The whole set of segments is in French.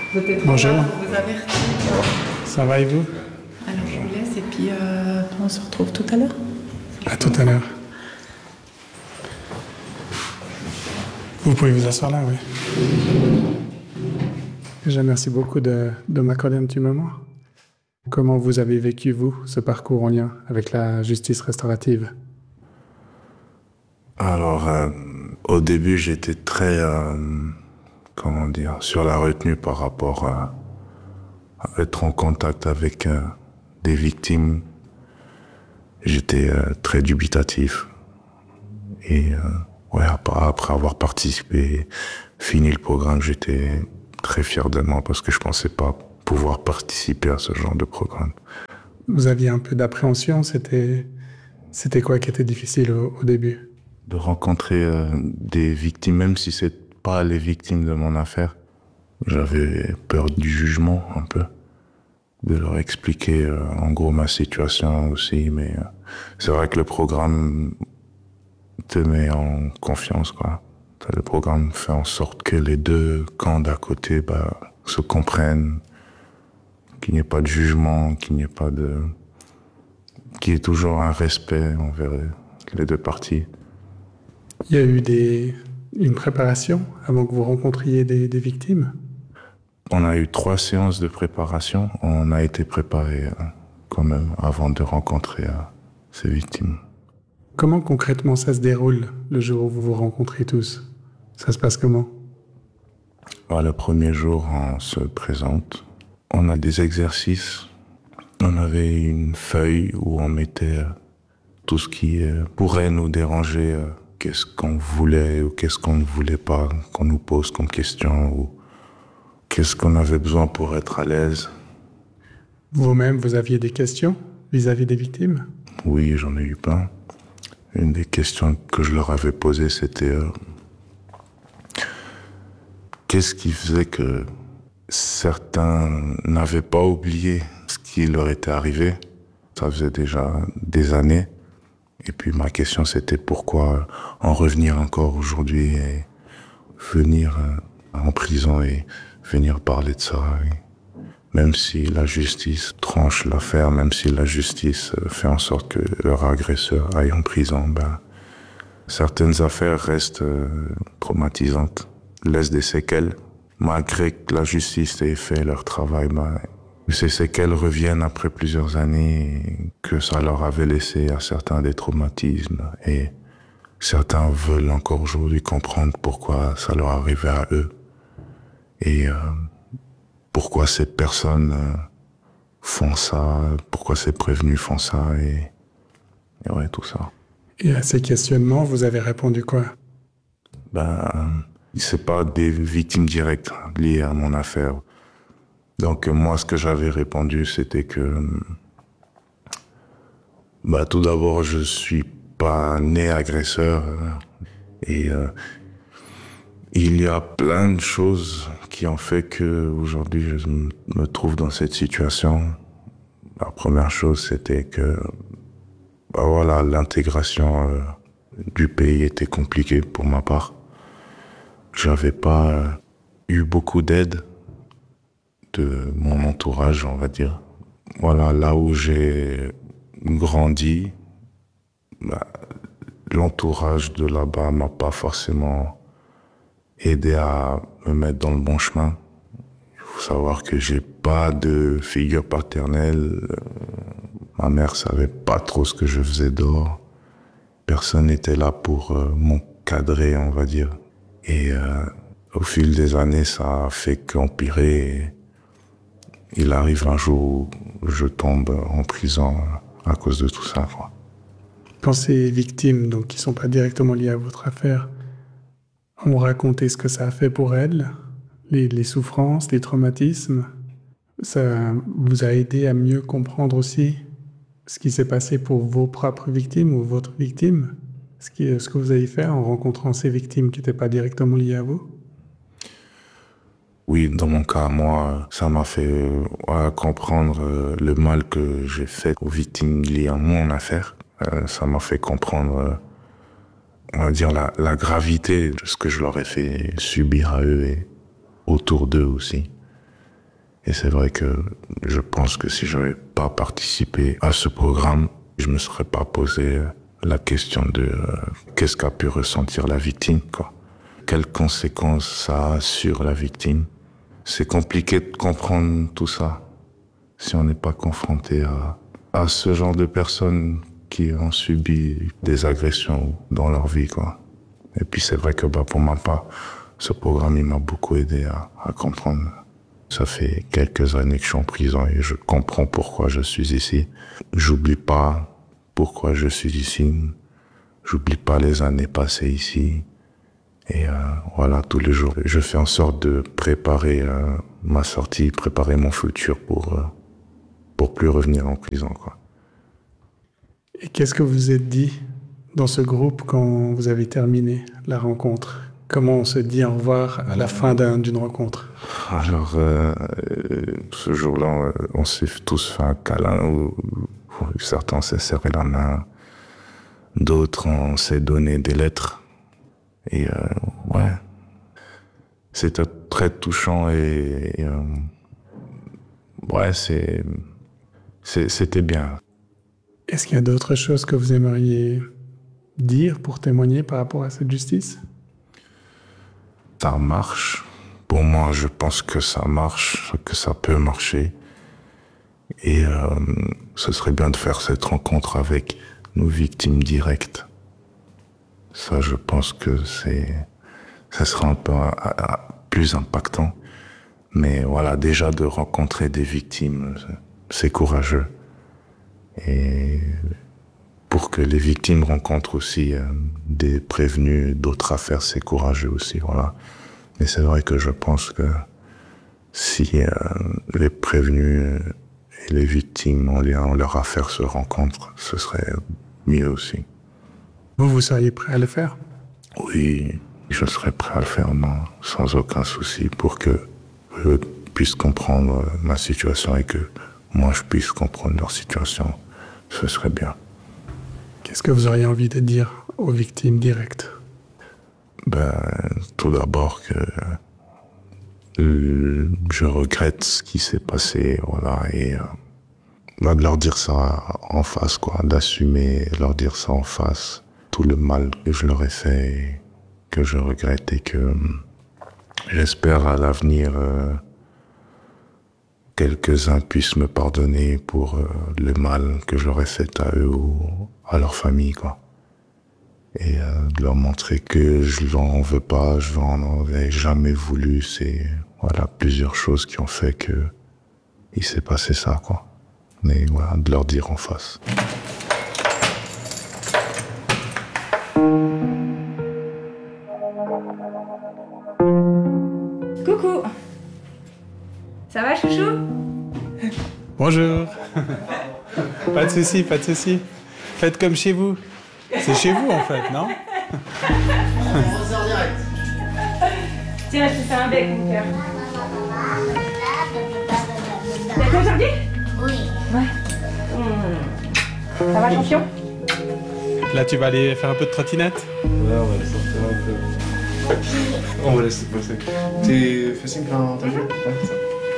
Peut-être Bonjour. pour vous avertir. Ça va et vous? Alors je vous laisse et puis on se retrouve tout à l'heure. À tout à l'heure. Vous pouvez vous asseoir là, oui. Déjà, merci beaucoup de m'accorder un petit moment. Comment vous avez vécu, vous, ce parcours en lien avec la justice restaurative? Alors, au début, j'étais très, sur la retenue par rapport à être en contact avec des victimes. J'étais très dubitatif. Et après avoir participé, fini le programme, j'étais très fier de moi parce que je pensais pas pouvoir participer à ce genre de programme. Vous aviez un peu d'appréhension, c'était quoi qui était difficile au début? De rencontrer des victimes, même si c'est pas les victimes de mon affaire. J'avais peur du jugement un peu, de leur expliquer en gros ma situation aussi, mais c'est vrai que le programme te met en confiance, quoi. Le programme fait en sorte que les deux camps d'à côté se comprennent, qu'il n'y ait pas de jugement, qu'il y ait toujours un respect envers les deux parties. Il y a eu une préparation avant que vous rencontriez des victimes? On a eu 3 séances de préparation. On a été préparé quand même avant de rencontrer ces victimes. Comment concrètement ça se déroule le jour où vous vous rencontrez tous? Ça se passe comment? Le premier jour, on se présente. On a des exercices. On avait une feuille où on mettait tout ce qui pourrait nous déranger, qu'est-ce qu'on voulait ou qu'est-ce qu'on ne voulait pas qu'on nous pose comme question, ou qu'est-ce qu'on avait besoin pour être à l'aise. Vous-même, vous aviez des questions vis-à-vis des victimes? Oui, j'en ai eu plein. Une des questions que je leur avais posées, c'était qu'est-ce qui faisait que certains n'avaient pas oublié ce qui leur était arrivé. Ça faisait déjà des années. Et puis ma question, c'était pourquoi en revenir encore aujourd'hui et venir en prison et venir parler de ça. Et même si la justice tranche l'affaire, même si la justice fait en sorte que leur agresseur aille en prison, certaines affaires restent traumatisantes, laissent des séquelles. Malgré que la justice ait fait leur travail, ces séquelles reviennent après plusieurs années, que ça leur avait laissé à certains des traumatismes. Et certains veulent encore aujourd'hui comprendre pourquoi ça leur arrivait à eux. Et pourquoi ces personnes font ça, pourquoi ces prévenus font ça, et ouais, tout ça. Et à ces questionnements, vous avez répondu quoi? C'est pas des victimes directes liées à mon affaire. Donc moi, ce que j'avais répondu, c'était que tout d'abord, je suis pas né agresseur, et il y a plein de choses qui ont fait que aujourd'hui je me trouve dans cette situation. La première chose, c'était que l'intégration du pays était compliquée pour ma part. J'avais pas eu beaucoup d'aide de mon entourage, on va dire. Là où j'ai grandi, l'entourage de là-bas m'a pas forcément aidé à me mettre dans le bon chemin. Il faut savoir que j'ai pas de figure paternelle. Ma mère savait pas trop ce que je faisais dehors. Personne n'était là pour m'encadrer, on va dire. Et au fil des années, ça a fait qu'empirer. Et il arrive un jour où je tombe en prison à cause de tout ça, quoi. Quand ces victimes, donc qui ne sont pas directement liées à votre affaire, ont raconté ce que ça a fait pour elles, les souffrances, les traumatismes, ça vous a aidé à mieux comprendre aussi ce qui s'est passé pour vos propres victimes ou votre victime? Ce que vous avez fait en rencontrant ces victimes qui n'étaient pas directement liées à vous? Oui, dans mon cas, moi, ça m'a fait comprendre le mal que j'ai fait aux victimes liées à mon affaire. Ça m'a fait comprendre, on va dire, la gravité de ce que je leur ai fait subir à eux et autour d'eux aussi. Et c'est vrai que je pense que si j'avais pas participé à ce programme, je me serais pas posé la question de qu'est-ce qu'a pu ressentir la victime, quoi. Quelles conséquences ça a sur la victime. C'est compliqué de comprendre tout ça si on n'est pas confronté à ce genre de personnes qui ont subi des agressions dans leur vie, quoi. Et puis c'est vrai que pour ma part, ce programme il m'a beaucoup aidé à comprendre. Ça fait quelques années que je suis en prison et je comprends pourquoi je suis ici. J'oublie pas pourquoi je suis ici. J'oublie pas les années passées ici. Et voilà, tous les jours, je fais en sorte de préparer ma sortie, préparer mon futur pour plus revenir en prison, quoi. Et qu'est-ce que vous vous êtes dit dans ce groupe quand vous avez terminé la rencontre? Comment on se dit au revoir à la fin d'une rencontre? Alors, ce jour-là, on s'est tous fait un câlin, où certains s'est serré la main, d'autres on s'est donné des lettres. Et ouais, c'était très touchant et ouais, c'était bien. Est-ce qu'il y a d'autres choses que vous aimeriez dire pour témoigner par rapport à cette justice? Ça marche. Pour moi, je pense que ça marche, que ça peut marcher. Et ce serait bien de faire cette rencontre avec nos victimes directes. Ça, je pense que ça sera un peu plus impactant. Mais voilà, déjà de rencontrer des victimes, c'est courageux. Et pour que les victimes rencontrent aussi des prévenus d'autres affaires, c'est courageux aussi, voilà. Mais c'est vrai que je pense que si les prévenus et les victimes en lien, leur affaire se rencontrent, ce serait mieux aussi. Vous seriez prêt à le faire? Oui, je serais prêt à le faire, non, sans aucun souci, pour que eux puissent comprendre ma situation et que moi je puisse comprendre leur situation. Ce serait bien. Qu'est-ce que vous auriez envie de dire aux victimes directes? Tout d'abord que je regrette ce qui s'est passé, voilà, et de leur dire ça en face, quoi, d'assumer, leur dire ça en face, tout le mal que je leur ai fait, et que je regrette et que j'espère à l'avenir quelques-uns puissent me pardonner pour le mal que je leur ai fait à eux ou à leur famille, quoi. Et de leur montrer que je n'en veux pas, je n'en ai jamais voulu. C'est voilà, plusieurs choses qui ont fait que il s'est passé ça, quoi. Mais voilà, de leur dire en face. Coucou. Ça va, chouchou? Bonjour. Pas de souci, pas de souci. Faites comme chez vous. C'est chez vous, en fait, non? On sort direct. Tiens, je te fais un bec, mon cœur. T'as quoi aujourd'hui? Oui. Ouais. Ça va, champion? Là, tu vas aller faire un peu de trottinette? Ouais, on va laisser sortir un peu. On va laisser passer. T'es fait signe quand t'as vu? Ouais, ça.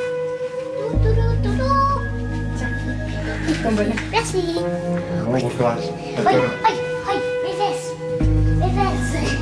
Ton bonheur. Merci. Bon courage. Aïe, aïe, aïe, mes fesses. Mes fesses.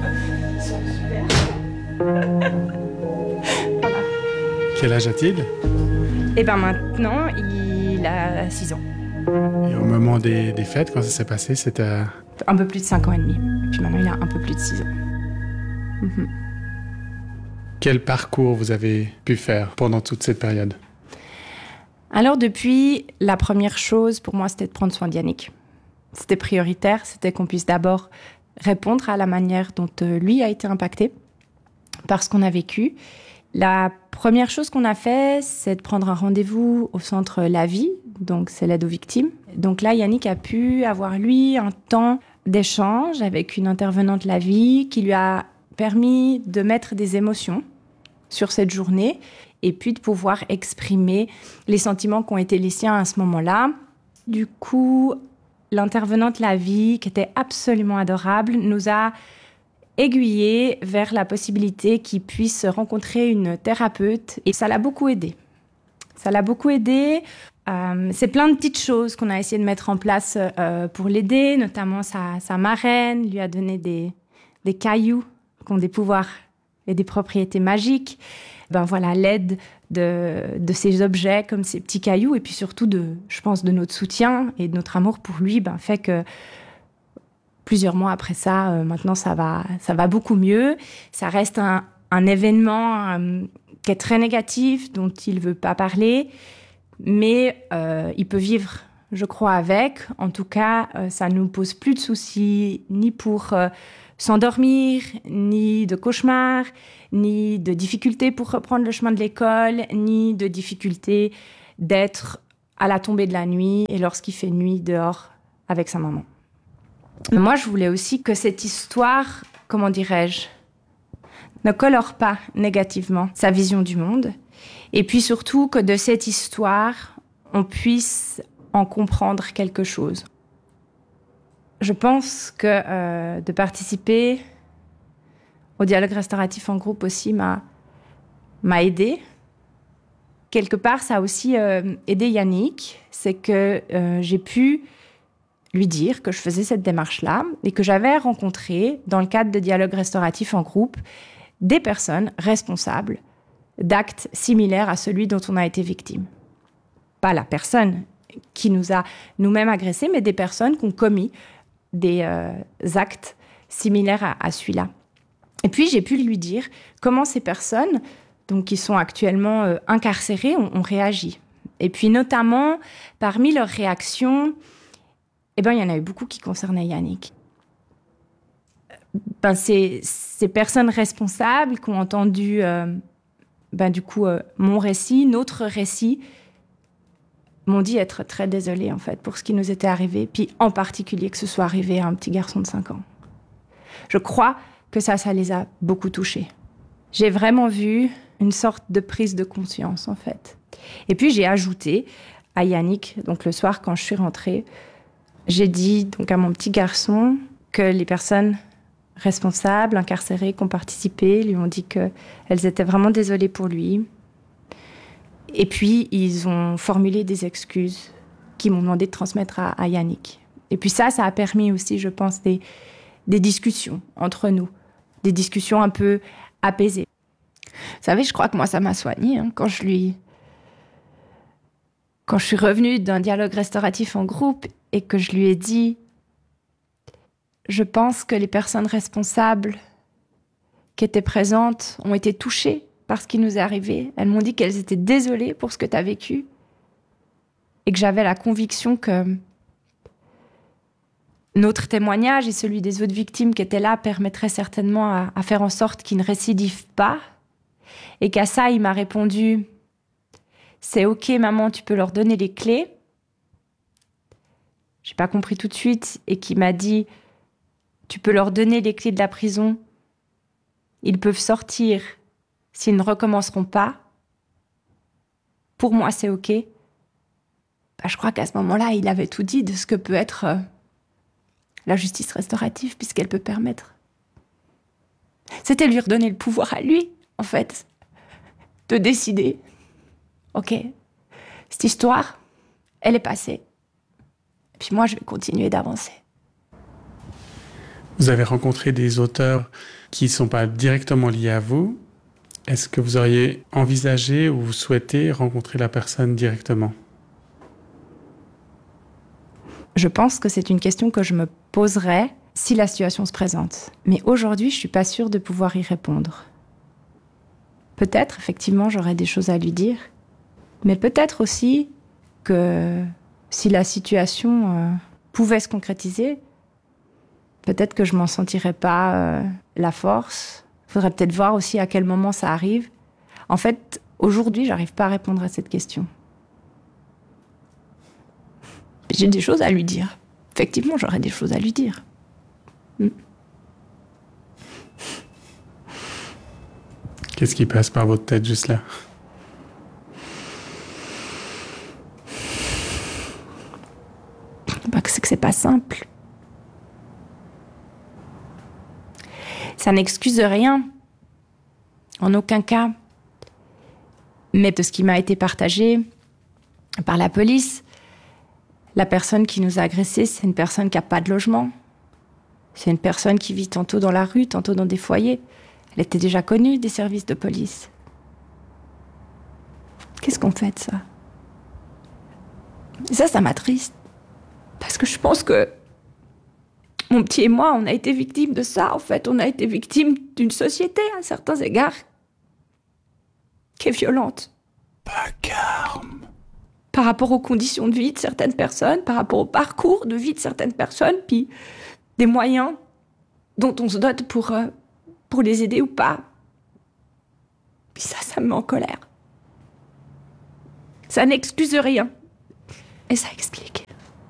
Quel âge a-t-il? Et ben maintenant, il a 6 ans. Et au moment des fêtes, quand ça s'est passé, c'était... Un peu plus de 5 ans et demi. Et puis maintenant, il a un peu plus de 6 ans. Mhm. Quel parcours vous avez pu faire pendant toute cette période? Alors depuis, la première chose pour moi, c'était de prendre soin d'Yannick. C'était prioritaire, c'était qu'on puisse d'abord répondre à la manière dont lui a été impacté par ce qu'on a vécu. La première chose qu'on a fait, c'est de prendre un rendez-vous au centre La Vie, donc c'est l'aide aux victimes. Donc là, Yannick a pu avoir, lui, un temps d'échange avec une intervenante La Vie qui lui a permis de mettre des émotions sur cette journée et puis de pouvoir exprimer les sentiments qui ont été les siens à ce moment-là. Du coup, l'intervenante La Vie, qui était absolument adorable, nous a aiguillé vers la possibilité qu'il puisse rencontrer une thérapeute et ça l'a beaucoup aidé. Ça l'a beaucoup aidé. C'est plein de petites choses qu'on a essayé de mettre en place pour l'aider, notamment sa marraine lui a donné des cailloux qui ont des pouvoirs et des propriétés magiques. L'aide de ces objets comme ces petits cailloux et puis surtout je pense de notre soutien et de notre amour pour lui fait que plusieurs mois après ça, maintenant ça va beaucoup mieux. Ça reste un événement qui est très négatif, dont il ne veut pas parler, mais il peut vivre, je crois, avec. En tout cas, ça ne nous pose plus de soucis, ni pour s'endormir, ni de cauchemars, ni de difficultés pour reprendre le chemin de l'école, ni de difficultés d'être à la tombée de la nuit et lorsqu'il fait nuit dehors avec sa maman. Mais moi, je voulais aussi que cette histoire, comment dirais-je, ne colore pas négativement sa vision du monde. Et puis surtout que de cette histoire, on puisse en comprendre quelque chose. Je pense que de participer au dialogue restauratif en groupe aussi m'a aidée. Quelque part, ça a aussi aidé Yannick. C'est que j'ai pu lui dire que je faisais cette démarche-là et que j'avais rencontré, dans le cadre de dialogue restauratif en groupe, des personnes responsables d'actes similaires à celui dont on a été victime. Pas la personne qui nous a nous-mêmes agressés, mais des personnes qui ont commis des actes similaires à celui-là. Et puis, j'ai pu lui dire comment ces personnes, donc, qui sont actuellement incarcérées, ont réagi. Et puis, notamment, parmi leurs réactions, il y en a eu beaucoup qui concernaient Yannick. Ces personnes responsables qui ont entendu mon récit, notre récit, m'ont dit être très désolées en fait pour ce qui nous était arrivé, puis en particulier que ce soit arrivé à un petit garçon de 5 ans. Je crois que ça les a beaucoup touchés. J'ai vraiment vu une sorte de prise de conscience en fait. Et puis j'ai ajouté à Yannick, donc le soir quand je suis rentrée, j'ai dit donc à mon petit garçon que les personnes responsables, incarcérées, qui ont participé, lui ont dit qu'elles étaient vraiment désolées pour lui. Et puis, ils ont formulé des excuses qu'ils m'ont demandé de transmettre à Yannick. Et puis ça a permis aussi, je pense, des discussions entre nous, des discussions un peu apaisées. Vous savez, je crois que moi, ça m'a soignée quand je suis revenue d'un dialogue restauratif en groupe et que je lui ai dit « Je pense que les personnes responsables qui étaient présentes ont été touchées par ce qui nous est arrivé. Elles m'ont dit qu'elles étaient désolées pour ce que tu as vécu et que j'avais la conviction que notre témoignage et celui des autres victimes qui étaient là permettraient certainement à faire en sorte qu'ils ne récidivent pas. Et qu'à ça, il m'a répondu « C'est ok, maman, tu peux leur donner les clés. » J'ai pas compris tout de suite et qui m'a dit « Tu peux leur donner les clés de la prison. Ils peuvent sortir s'ils ne recommenceront pas. Pour moi, c'est ok. » Je crois qu'à ce moment-là, il avait tout dit de ce que peut être la justice restaurative, puisqu'elle peut permettre. C'était lui redonner le pouvoir à lui, en fait, de décider. Ok, cette histoire, elle est passée. Et puis moi, je vais continuer d'avancer. Vous avez rencontré des auteurs qui ne sont pas directement liés à vous. Est-ce que vous auriez envisagé ou vous souhaitez rencontrer la personne directement ? Je pense que c'est une question que je me poserais si la situation se présente. Mais aujourd'hui, je ne suis pas sûre de pouvoir y répondre. Peut-être, effectivement, j'aurais des choses à lui dire. Mais peut-être aussi que si la situation pouvait se concrétiser, peut-être que je m'en sentirais pas la force. Il faudrait peut-être voir aussi à quel moment ça arrive. En fait, aujourd'hui, j'arrive pas à répondre à cette question. J'ai des choses à lui dire. Effectivement, j'aurais des choses à lui dire. Qu'est-ce qui passe par votre tête juste là ? C'est que c'est pas simple. Ça n'excuse rien, en aucun cas. Mais de ce qui m'a été partagé par la police, la personne qui nous a agressés, c'est une personne qui n'a pas de logement. C'est une personne qui vit tantôt dans la rue, tantôt dans des foyers. Elle était déjà connue des services de police. Qu'est-ce qu'on fait de ça? Et ça m'attriste. Parce que je pense que mon petit et moi, on a été victimes de ça, en fait. On a été victimes d'une société, à certains égards, qui est violente. Vacarme. Par rapport aux conditions de vie de certaines personnes, par rapport au parcours de vie de certaines personnes, puis des moyens dont on se dote pour les aider ou pas. Puis ça me met en colère. Ça n'excuse rien. Et ça explique.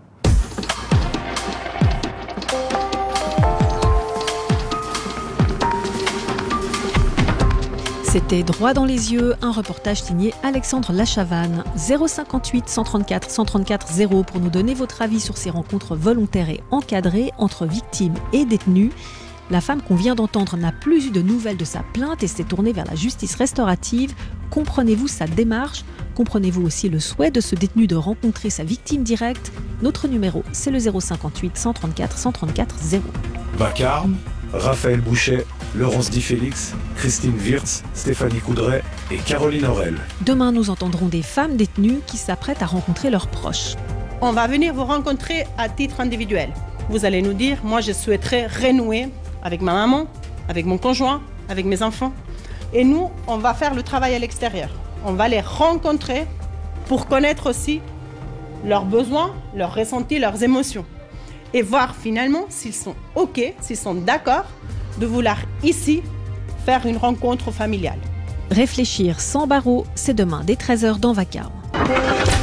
C'était Droit dans les yeux, un reportage signé Alexandre Lachavanne. 058 134 134 0 pour nous donner votre avis sur ces rencontres volontaires et encadrées entre victimes et détenus. La femme qu'on vient d'entendre n'a plus eu de nouvelles de sa plainte et s'est tournée vers la justice restaurative. Comprenez-vous sa démarche ? Comprenez-vous aussi le souhait de ce détenu de rencontrer sa victime directe ? Notre numéro, c'est le 058 134 134 0. Vacarme, Raphaël Bouchet, Laurence Di Félix, Christine Wirtz, Stéphanie Coudray et Caroline Aurel. Demain, nous entendrons des femmes détenues qui s'apprêtent à rencontrer leurs proches. On va venir vous rencontrer à titre individuel. Vous allez nous dire, moi je souhaiterais renouer avec ma maman, avec mon conjoint, avec mes enfants. Et nous, on va faire le travail à l'extérieur. On va les rencontrer pour connaître aussi leurs besoins, leurs ressentis, leurs émotions. Et voir finalement s'ils sont OK, s'ils sont d'accord de vouloir ici faire une rencontre familiale. Réfléchir sans barreaux, c'est demain dès 13h dans Vacarme.